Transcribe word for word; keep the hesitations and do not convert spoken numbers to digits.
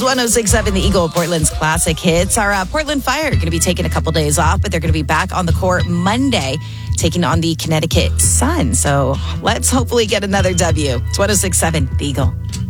one oh six point seven The Eagle, Portland's classic hits. Our uh, Portland Fire are going to be taking a couple days off, but they're going to be back on the court Monday, taking on the Connecticut Sun. So let's hopefully get another W. It's one oh six point seven The Eagle.